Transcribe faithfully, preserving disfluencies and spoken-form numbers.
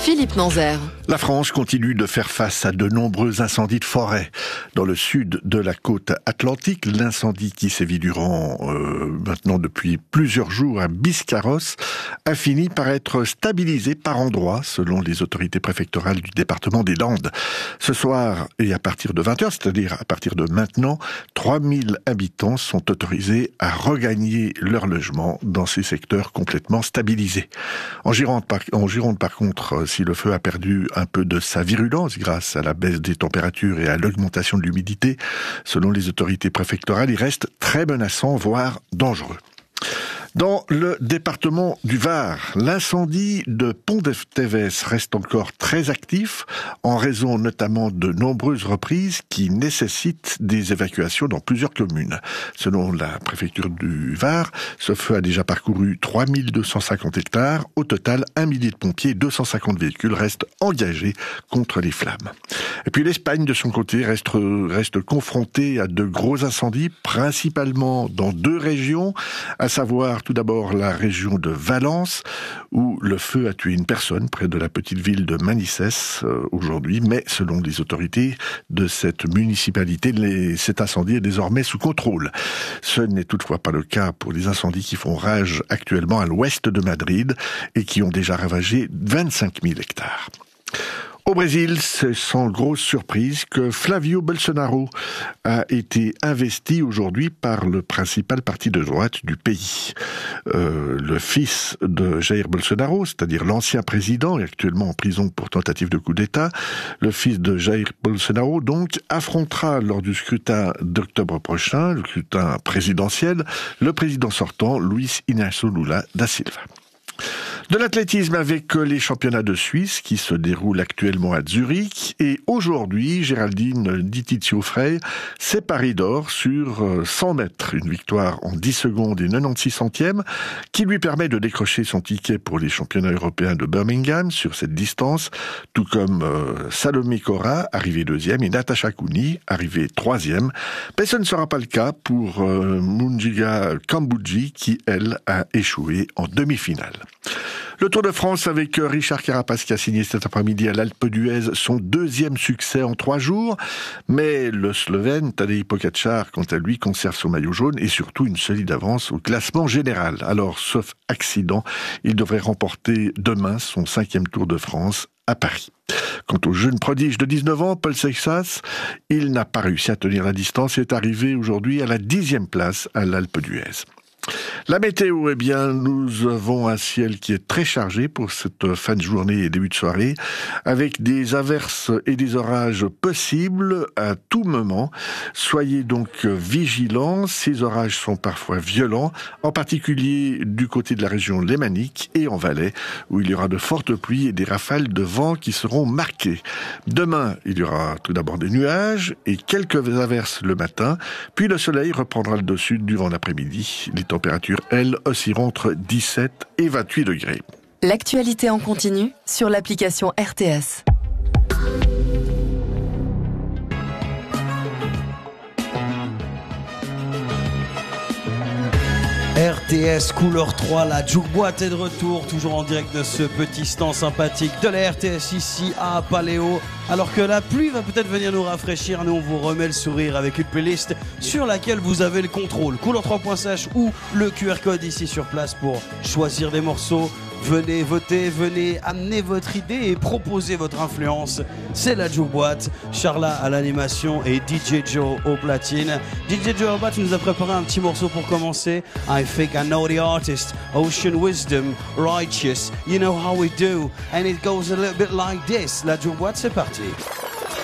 Philippe Nanzer. La France continue de faire face à de nombreux incendies de forêt. Dans le sud de la côte atlantique, l'incendie qui sévit durant euh, maintenant depuis plusieurs jours à Biscarrosse a fini par être stabilisé par endroits, selon les autorités préfectorales du département des Landes. Ce soir et à partir de vingt heures, c'est-à-dire à partir de maintenant, trois mille habitants sont autorisés à regagner leur logement dans ces secteurs complètement stabilisés. En Gironde, par, en Gironde, par contre, si le feu a perdu un peu de sa virulence grâce à la baisse des températures et à l'augmentation de l'humidité, selon les autorités préfectorales, il reste très menaçant, voire dangereux. Dans le département du Var, l'incendie de Pont-d'Eftevès reste encore très actif, en raison notamment de nombreuses reprises qui nécessitent des évacuations dans plusieurs communes. Selon la préfecture du Var, ce feu a déjà parcouru trois mille deux cent cinquante hectares. Au total, un millier de pompiers et deux cent cinquante véhicules restent engagés contre les flammes. Et puis l'Espagne, de son côté, reste, reste confrontée à de gros incendies, principalement dans deux régions, à savoir tout d'abord la région de Valence, où le feu a tué une personne près de la petite ville de Manises euh, aujourd'hui, mais selon les autorités de cette municipalité, les, cet incendie est désormais sous contrôle. Ce n'est toutefois pas le cas pour les incendies qui font rage actuellement à l'ouest de Madrid et qui ont déjà ravagé vingt-cinq mille hectares. Au Brésil, c'est sans grosse surprise que Flavio Bolsonaro a été investi aujourd'hui par le principal parti de droite du pays. Euh, le fils de Jair Bolsonaro, c'est-à-dire l'ancien président, est actuellement en prison pour tentative de coup d'État. Le fils de Jair Bolsonaro, donc, affrontera lors du scrutin d'octobre prochain, le scrutin présidentiel, le président sortant, Luiz Inácio Lula da Silva. De l'athlétisme avec les championnats de Suisse qui se déroulent actuellement à Zurich, et aujourd'hui, Géraldine Di Tizio-Frey s'est parée d'or sur cent mètres. Une victoire en dix secondes et quatre-vingt-seize centièmes qui lui permet de décrocher son ticket pour les championnats européens de Birmingham sur cette distance, tout comme euh, Salomé Cora, arrivée deuxième, et Natasha Cooney, arrivée troisième. Mais ce ne sera pas le cas pour euh, Mungiga Kambudji qui, elle, a échoué en demi-finale. Le Tour de France avec Richard Carapaz qui a signé cet après-midi à l'Alpe d'Huez son deuxième succès en trois jours. Mais le Slovène Tadej Pogačar, quant à lui, conserve son maillot jaune et surtout une solide avance au classement général. Alors, sauf accident, il devrait remporter demain son cinquième Tour de France à Paris. Quant au jeune prodige de dix-neuf ans, Paul Seixas, il n'a pas réussi à tenir la distance et est arrivé aujourd'hui à la dixième place à l'Alpe d'Huez. La météo, eh bien, nous avons un ciel qui est très chargé pour cette fin de journée et début de soirée, avec des averses et des orages possibles à tout moment. Soyez donc vigilants, ces orages sont parfois violents, en particulier du côté de la région lémanique et en Valais, où il y aura de fortes pluies et des rafales de vent qui seront marquées. Demain, il y aura tout d'abord des nuages et quelques averses le matin, puis le soleil reprendra le dessus durant l'après-midi. Les températures, elles, oscilleront entre dix-sept et vingt-huit degrés. L'actualité en continu sur l'application R T S. R T S couleur trois, la Jukeboîte est de retour, toujours en direct de ce petit stand sympathique de la R T S ici à Paléo. Alors que la pluie va peut-être venir nous rafraîchir, nous on vous remet le sourire avec une playlist sur laquelle vous avez le contrôle. couleur trois point s h ou le Q R code ici sur place pour choisir des morceaux. Venez voter, venez amener votre idée et proposer votre influence. C'est la Jukeboîte. Charla à l'animation et D J Joe au platine. D J Joe au platine nous a préparé un petit morceau pour commencer. I think I know the artist. Ocean Wisdom, Righteous. You know how we do. And it goes a little bit like this. La Jukeboîte, c'est parti.